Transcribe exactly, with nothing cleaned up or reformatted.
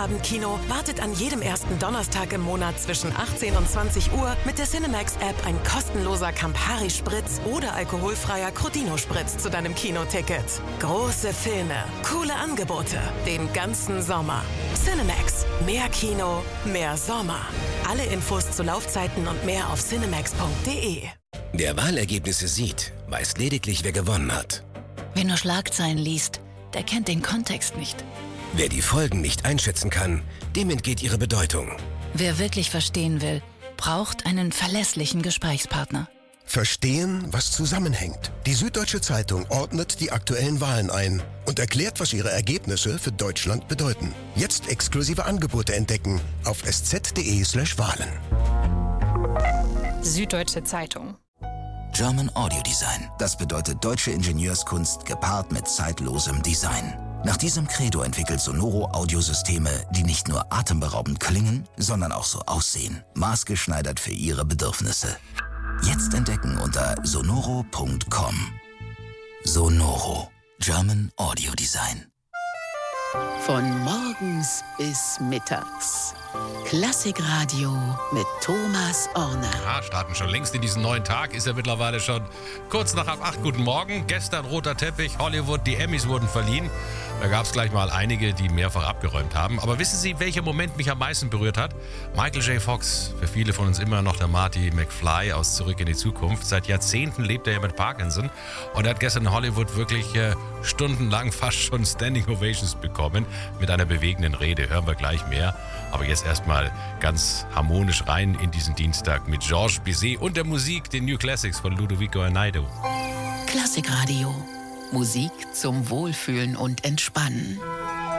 Feierabendkino wartet an jedem ersten Donnerstag im Monat zwischen achtzehn und zwanzig Uhr mit der Cinemax-App ein kostenloser Campari-Spritz oder alkoholfreier Crodino-Spritz zu deinem Kinoticket. Große Filme, coole Angebote, den ganzen Sommer. Cinemax. Mehr Kino, mehr Sommer. Alle Infos zu Laufzeiten und mehr auf cinemax punkt de. Wer Wahlergebnisse sieht, weiß lediglich, wer gewonnen hat. Wer nur Schlagzeilen liest, der kennt den Kontext nicht. Wer die Folgen nicht einschätzen kann, dem entgeht ihre Bedeutung. Wer wirklich verstehen will, braucht einen verlässlichen Gesprächspartner. Verstehen, was zusammenhängt. Die Süddeutsche Zeitung ordnet die aktuellen Wahlen ein und erklärt, was ihre Ergebnisse für Deutschland bedeuten. Jetzt exklusive Angebote entdecken auf sz.de slash Wahlen. Süddeutsche Zeitung. German Audio Design. Das bedeutet deutsche Ingenieurskunst gepaart mit zeitlosem Design. Nach diesem Credo entwickelt Sonoro Audiosysteme, die nicht nur atemberaubend klingen, sondern auch so aussehen. Maßgeschneidert für Ihre Bedürfnisse. Jetzt entdecken unter sonoro punkt com. Sonoro. German Audio Design. Von morgens bis mittags. Klassikradio mit Thomas Orner. Ja, starten schon längst in diesen neuen Tag. Ist ja mittlerweile schon kurz nach halb acht. Guten Morgen. Gestern roter Teppich, Hollywood, die Emmys wurden verliehen. Da gab es gleich mal einige, die mehrfach abgeräumt haben. Aber wissen Sie, welcher Moment mich am meisten berührt hat? Michael J. Fox, für viele von uns immer noch der Marty McFly aus Zurück in die Zukunft. Seit Jahrzehnten lebt er ja mit Parkinson und er hat gestern in Hollywood wirklich äh, stundenlang fast schon Standing Ovations bekommen mit einer bewegenden Rede. Hören wir gleich mehr. Aber jetzt erstmal ganz harmonisch rein in diesen Dienstag mit Georges Bizet und der Musik, den New Classics von Ludovico Einaudi. Klassikradio. Musik zum Wohlfühlen und Entspannen.